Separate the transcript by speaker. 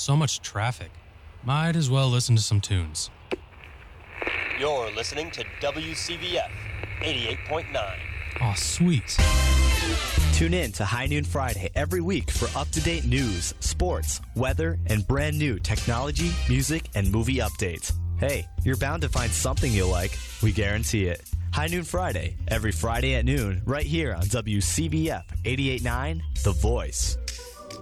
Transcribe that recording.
Speaker 1: so much traffic. Might as well listen to some tunes.
Speaker 2: You're listening to WCVF 88.9.
Speaker 1: Aw, sweet.
Speaker 3: Tune in to High Noon Friday every week for up-to-date news, sports, weather, and brand new technology, music, and movie updates. Hey, you're bound to find something you'll like. We guarantee it. High Noon Friday, every Friday at noon, right here on WCVF 88.9, The Voice.